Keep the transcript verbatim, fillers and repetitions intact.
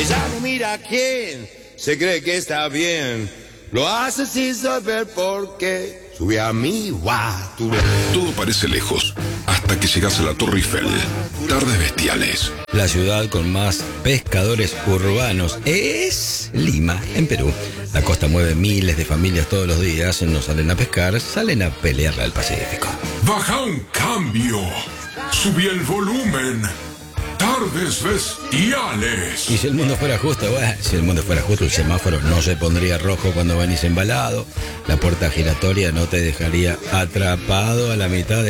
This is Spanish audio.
Ya no mira a quién se cree que está bien. Lo hace sin saber por qué. Sube a mi guature. Todo parece lejos, hasta que llegas a la Torre Eiffel. Tardes bestiales. La ciudad con más pescadores urbanos es Lima, en Perú. La costa mueve miles de familias todos los días. No salen a pescar, salen a pelearle al Pacífico. Baja un cambio. Subí el volumen. Tardes bestiales. Y si el mundo fuera justo, bueno, si el mundo fuera justo, el semáforo no se pondría rojo cuando venís embalado. La puerta giratoria no te dejaría atrapado a la mitad de